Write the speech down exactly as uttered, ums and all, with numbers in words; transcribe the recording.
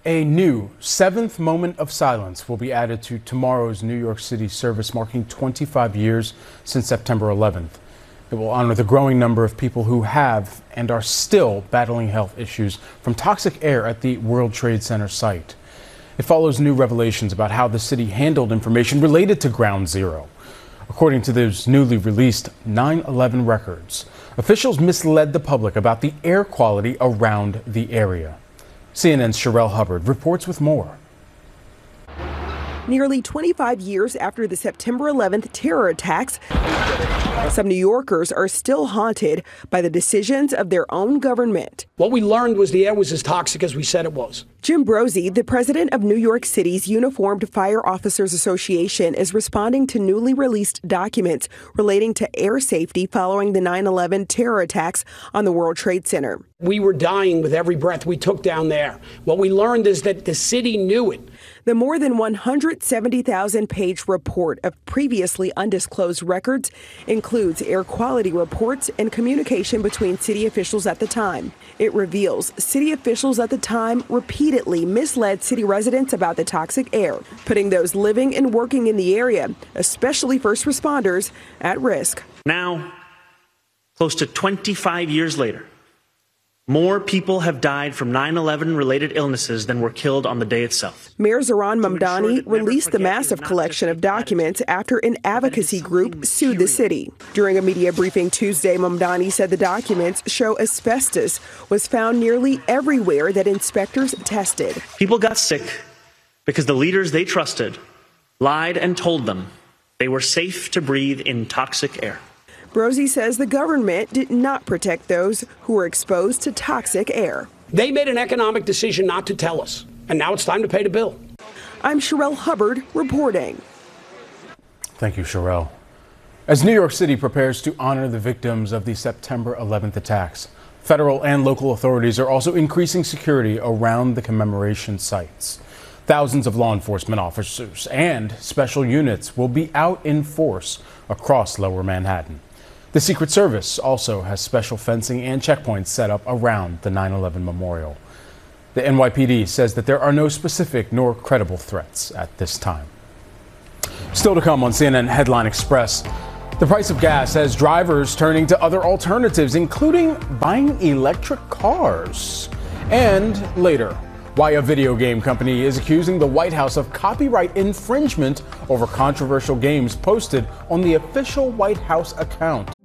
A new seventh moment of silence will be added to tomorrow's New York City service, marking twenty-five years since September eleventh. It will honor the growing number of people who have and are still battling health issues from toxic air at the World Trade Center site. It follows new revelations about how the city handled information related to Ground Zero. According to those newly released nine eleven records, officials misled the public about the air quality around the area. C N N's Sherelle Hubbard reports with more. Nearly twenty-five years after the September eleventh terror attacks, some New Yorkers are still haunted by the decisions of their own government. What we learned was the air was as toxic as we said it was. Jim Brozzi, the president of New York City's Uniformed Fire Officers Association, is responding to newly released documents relating to air safety following the nine eleven terror attacks on the World Trade Center. We were dying with every breath we took down there. What we learned is that the city knew it. The more than one hundred seventy thousand page report of previously undisclosed records includes air quality reports and communication between city officials at the time. It reveals city officials at the time repeatedly misled city residents about the toxic air, putting those living and working in the area, especially first responders, at risk. Now, close to twenty-five years later, more people have died from nine eleven related illnesses than were killed on the day itself. Mayor Zohran Mamdani released the massive collection of documents after an advocacy group sued the city. During a media briefing Tuesday, Mamdani said the documents show asbestos was found nearly everywhere that inspectors tested. People got sick because the leaders they trusted lied and told them they were safe to breathe in toxic air. Brozzi says the government did not protect those who were exposed to toxic air. They made an economic decision not to tell us, and now it's time to pay the bill. I'm Sherelle Hubbard reporting. Thank you, Sherelle. As New York City prepares to honor the victims of the September eleventh attacks, federal and local authorities are also increasing security around the commemoration sites. Thousands of law enforcement officers and special units will be out in force across Lower Manhattan. The Secret Service also has special fencing and checkpoints set up around the nine eleven memorial. The N Y P D says that there are no specific nor credible threats at this time. Still to come on C N N Headline Express, the price of gas has drivers turning to other alternatives, including buying electric cars. And later, why a video game company is accusing the White House of copyright infringement over controversial games posted on the official White House account.